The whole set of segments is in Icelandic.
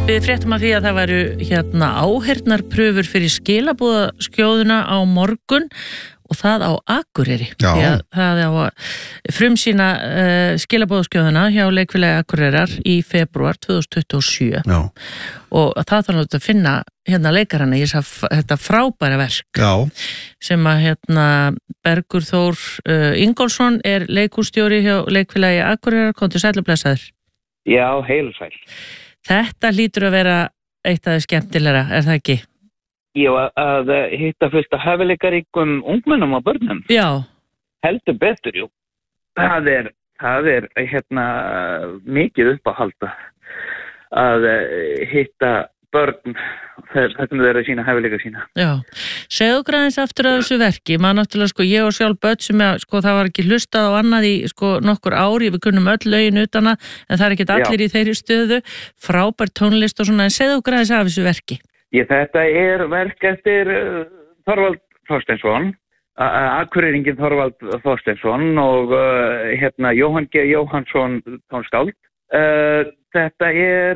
Við fréttum af því að það væru áheyrnarprufur fyrir skilaboðaskjóðuna á morgun og það á Akureyri. Já. Því að það á að frumsýna skilaboðaskjóðuna hjá Leikfélagi Akureyrar í febrúar 2027. Já. Og það þarf náttúrulega að finna leikarana í þetta frábæra verk. Já. Sem að Bergur Þór Ingólfsson er leikússtjóri hjá Leikfélagi Akureyrar. Komdu sæll og blessaður. Já, heil og sæll. Þetta hlýtur að vera eitt af það skemmtilegra, er það ekki? Já, að hitta fullt af hæfileikaríkum ungmennum og börnum. Já. Heldur betur, jú. Það er mikið upp að halda að hitta börn þetta þeirra sína hæfileika sína. Já. Segðu græðins aftur af þessu verki. Maður náttúrulega, ég og sjálf börn sem það var ekki hlustað á annað í nokkur ári, við kunnum öll lögin utana, en það er ekki allir í þeirri stöðu, frábær tónlist og svona, en segðu græðins af þessu verki. Þetta er verk eftir Þorvald Þorsteinsson, Akureyringinn Þorvald Þorsteinsson og Jóhann G. Jóhannsson tónskáld. Þetta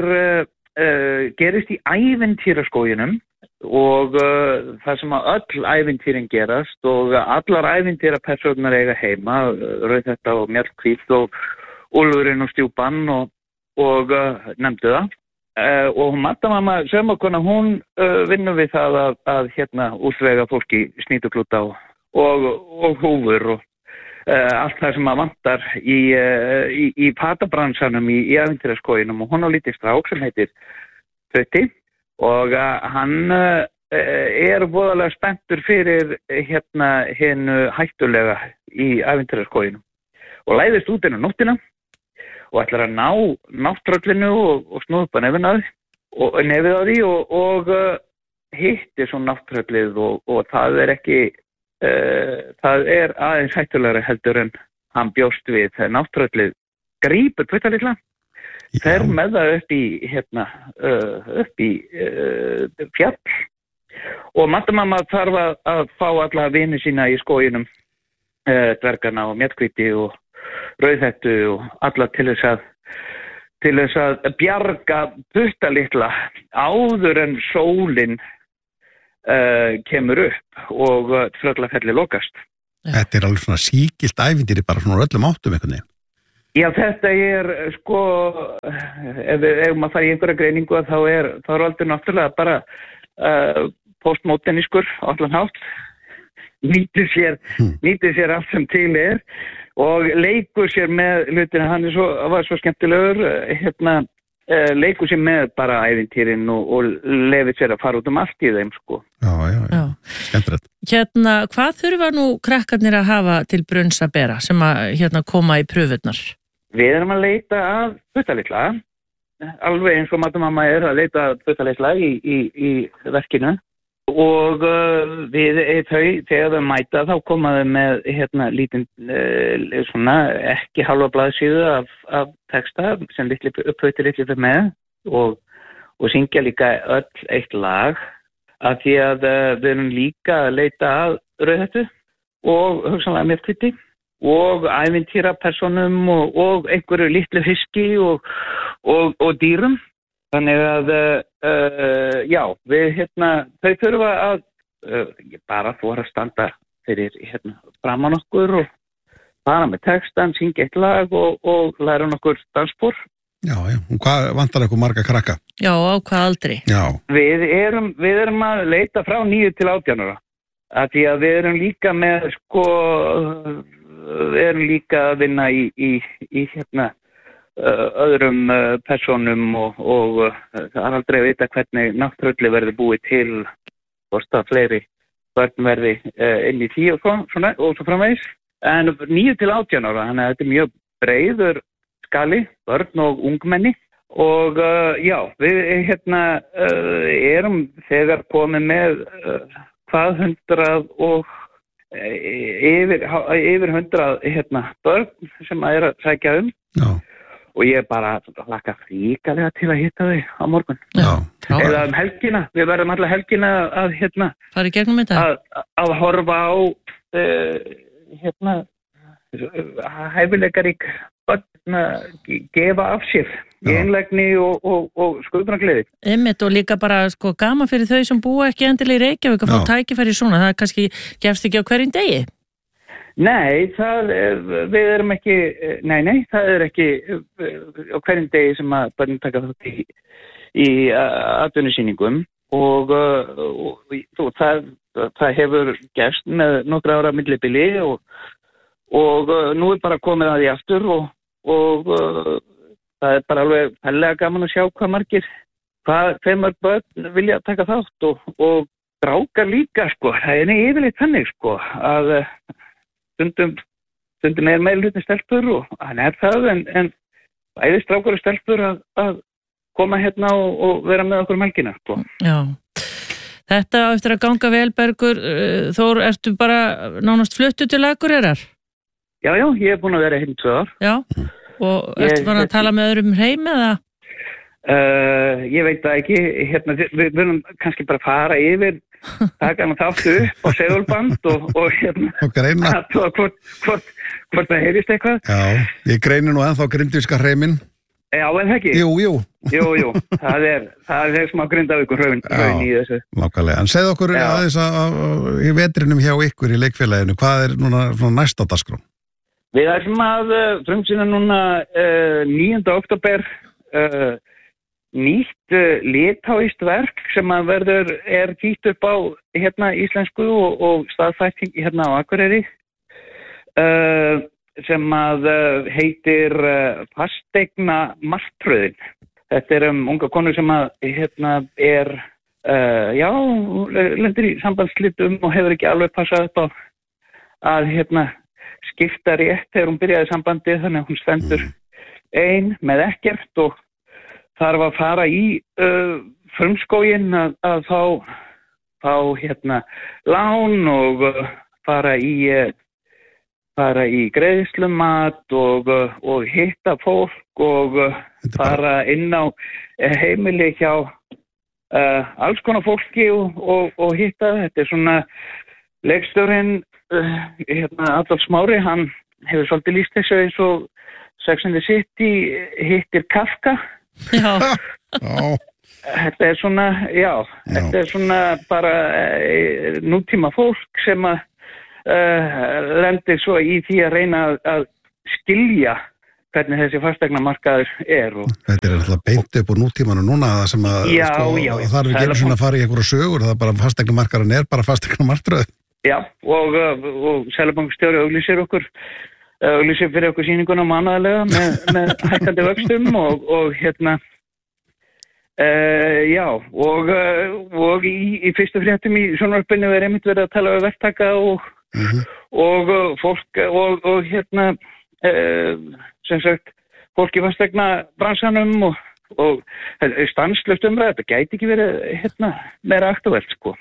gerist í ævintýraskóginum og það sem að öll ævintýrin gerast og allar ævintýrapersónar eiga heima, Rauðhetta og Mjallhvít og Úlfurinn og Stjúpan og nefndu það. Og Madda-mamma saumakona, hún vinnur við það að útvega fólki snýtuklúta og húfur og allt það sem að vantar í patabransanum í ævintýraskóginum og hún á lítið strák sem heitir Putti og hann er voðalega spenntur fyrir hinu hættulega í ævintýraskóginum og læðist út inn á nóttina og ætlar að ná nátttröllinu og snúða upp að nefið á því og hittir svo nátttröllið og það er ekki það er aðeins hættulegra heldur en hann bjóst við. Nátttröllið grípur Putta litla, fer með það upp í fjall og Madda-mamma þarf að fá alla vini sína í skóginum, dvergana og Mjallhvíti og Rauðhettu og alla til þess að bjarga Putta litla áður en sólin kemur upp og Tröllafelli lokast. Þetta er alveg svona sígilt ævintýri bara svona öllum áttum einhvern veginn. Já, þetta er ef við eigum að fara í einhverja greiningu þá er aldrei náttúrulega bara postmodernískur á allan hátt, nýtir sér allt sem til er og leikur sér með hlutina, hann var svo skemmtilegur, leikur sér með bara ævintýrin og lefið sér að fara út allt í þeim, sko. Já, skemmtilegt. Hvað þurfa nú krakkarnir að hafa til brunns að bera sem að koma í prufurnar? Við erum að leita að Putta litla, alveg eins og Madda-mamma er að leita að Putta litla í verkinu og þegar þau mæta þá koma þau með lítinn svona ekki halva blaðsíðu af texta sem Putti litli fyrir með og syngja líka öll eitt lag af því að við erum líka að leita að Rauðhettu og hugsanlega Mjallhvíti og ævintýrapersónum og einhverju litlu fiski og dýrum. Þannig að, þau þurfa að bara þora að standa fyrir framan okkur og fara með textan, syngja eitt lag og læra nokkur dansspor. Já, og hvað vantar eitthvað marga krakka? Já, á hvað aldri? Já. Við erum að leita frá 9 til 18 ára. Af því að við erum líka með, við erum líka að vinna í öðrum persónum og það er aldrei að vita hvernig nátttrölli verður búið til hvort að fleiri börn verði inn í því og svo framvegis. En 9 til 18 ára, þannig að þetta er mjög breiður skali, börn og ungmenni og við erum þegar komið með hvað 100 og yfir 100 börn sem að sækja Já. Og ég bara hlakka fríkalega til að hitta þau á morgun. Já. Eða helgina, við verðum alla helgina að fara í gegnum þetta? Að horfa á hæfileikarík börn gefa af sér. í einlægni og sköpunargleði. Einmitt og líka bara sko gaman fyrir þau sem búa ekki endilega í Reykjavík að fá tækifæri svona, það kannski gefst ekki á hverjum degi. Nei, við erum ekki, nei, það er ekki á hverjum degi sem að börn taka þátt í atvinnusýningum og það hefur gerst með nokkra ára millibili og nú er bara komið að því aftur og það er bara alveg hellega gaman að sjá hvað margir börn vilja taka þátt og strákar líka sko, það er yfirleitt þannig sko að stundum er meðlutin stelpur og hann er það en bæði strákar og stelpur að koma hérna og vera með okkur helgina sko. Já. Þetta eftir að ganga vel Bergur, Þór, ertu bara nánast fluttu til Akureyrar? Já, ég er búin að vera hérna 2 ár. Já, og ertu bara að tala með öðrum heim eða? Ég veit það ekki, hérna, við verðum kannski bara fara yfir, taka hann þáttu upp á segulband og hérna, og greina. Hvort það heyrist eitthvað. Já, ég greini nú ennþá grindvíska hreiminn. Já, en það ekki? Jú. Jú, það er smá Grindavíkur hraun í þessu. Nákvæmlega, en segð okkur aðeins í vetrinum hjá ykkur í leikfélaginu, hvað er núna næst á dagskrá? Við ætlum að frumsýna núna 9. október nýtt litáískt verk sem að er þýtt upp á hérna íslensku og staðfæsting hérna á Akureyri sem að heitir fasteigna martröðin. Þetta er unga konu sem að hérna lendir í sambandsslitum og hefur ekki alveg passað upp á að hérna skipta rétt þegar hún byrjaði sambandi, þannig að hún stendur ein með ekkert og þarf að fara í frumskóginn að fá hérna lán og fara í greiðslumat og hitta fólk og fara inn á heimili hjá alls konar fólki og hitta. Þetta er svona leikstjórinn Adolf Smári, hann hefur svolítið lýst þessu eins og Sex and the City hittir Kafka. Já. Þetta er svona, þetta er svona bara nútíma fólk sem að lendir svo í því að reyna að skilja hvernig þessi fasteignamarkaður er. Þetta er alltaf beint upp úr nútímanu núna það sem að þarf ekki einu svona að fara í einhverja sögur, það er bara fasteignamarkaðurinn er bara fasteignamartröð. Já, og Seðlabankastjóri auglýsir fyrir okkur sýninguna mánaðarlega með hækkandi vöxtum og hérna og í fyrstu fréttum í sjónvarpinu er einmitt verið að tala við verktaka og fólk og hérna sem sagt fólk í fasteigna bransanum og stanslaust umræða, þetta gæti ekki verið hérna meira aktuelt sko.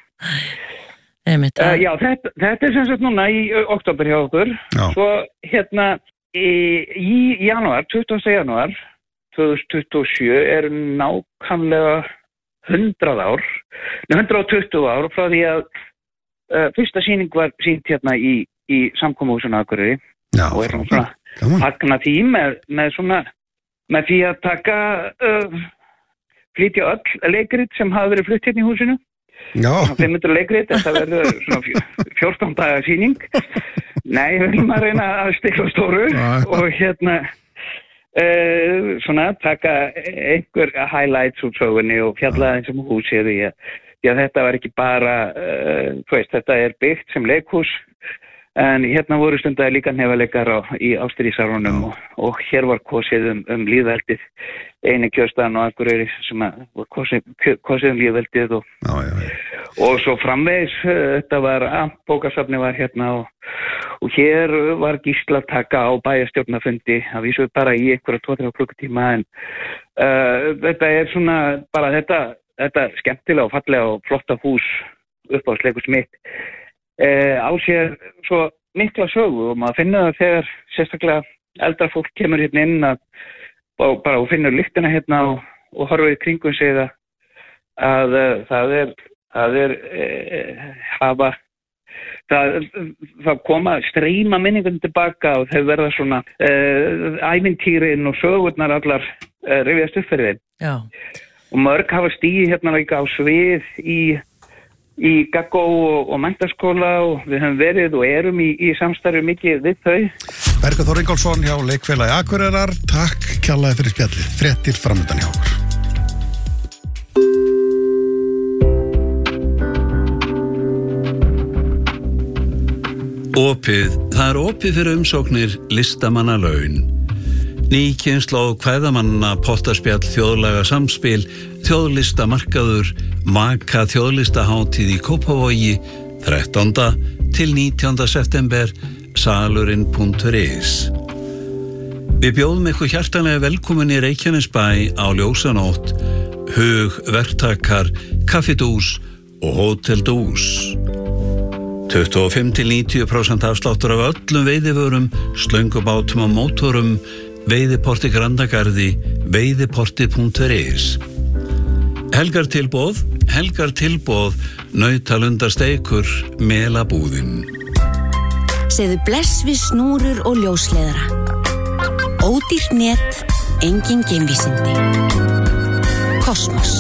Þetta er sem sagt núna í október hjá okkur. Svo hérna í janúar, 20. janúar 2027 er nákvæmlega 120 ár frá því að fyrsta sýning var sýnt hérna í samkomuhúsinu Akureyri og er svona fagna því með því að taka flytja öll leikrit sem hafa verið flutt hérna í húsinu. 500 leikrit, þetta verður svona 14 daga sýning. Nei, við viljum að reyna að stikla stóru og hérna svona taka einhver highlights úr sögunni og fjalla eins og húsið því að þetta var ekki bara þetta er byggt sem leikhús en hérna voru stundaði líka nefaleikar í Ástríðsárunum og hér var kosið lýðveldið eini kjörstaðan á Akureyri sem var kosið lýðveldið og svo framvegis þetta var bókasafni var hérna og hér var gíslataka á bæjarstjórnarfundi að vísu bara í einhverja 2-3 klukkutíma en þetta er svona bara þetta skemmtilega og fallega og flotta hús uppáhaldsleikhús mitt á sér svo mikla sögu og maður finnur það þegar sérstaklega eldra fólk kemur hérna inn og bara finnur lyktina hérna og horfir í kringum sig að það koma streyma minningum tilbaka og þau verða svona ævintýrin og sögurnar allar rifjast upp fyrir þeim. Já. Og mörg hafa stigið hérna líka á svið í Gaggó og menntaskóla og við höfum verið og erum í samstarfi mikið við þau. Bergur Þór Ingólfsson hjá Leikfélagi Akureyrar, takk kjallaði fyrir spjallið. Fréttir framundan hjá okkur. Opið, það opið fyrir umsóknir listamannalaun. Ný kynslóð kvæðamanna, pottaspjall, þjóðlaga samspil, þjóðlistamarkaður, maka þjóðlistahátíð í Kópavogi, 13. til 19. september, salurinn.is. Við bjóðum ykkur hjartanlega velkomin í Reykjanesbæ á ljósanótt, hug, verktakar, kaffidús og hóteldús. 25-90% afsláttur af öllum veiðivörum, slöngubátum og mótorum, Veiðiporti Grandagarði, veiðiporti.is. Helgar tilboð, nautalundarsteikur, melabúðin. Segðu bless við snúrur og ljósleiðara. Ódýrt net, engin geimvísindi. Kosmos.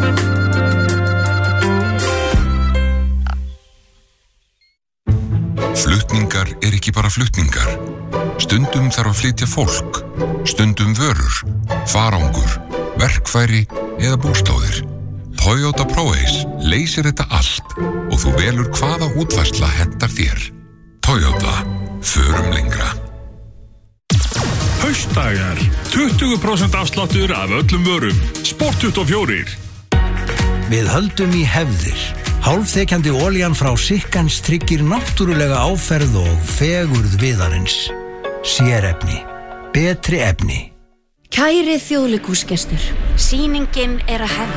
Flutningar ekki bara flutningar. Stundum þarf að flytja fólk, stundum vörur, farangur, verkfæri eða búslóðir. Toyota ProAce leysir þetta allt og þú velur hvaða útfærsla hentar þér. Toyota, förum lengra. Haustdagar, 20% afsláttur af öllum vörum. Sport24. Við höldum í hefðir. Hálfþekjandi olían frá Sikkans tryggir náttúrulega áferð og fegurð viðarins. Sérefni. Betri efni. Kæri þjóðleikhúsgestur, sýningin er að hefjast.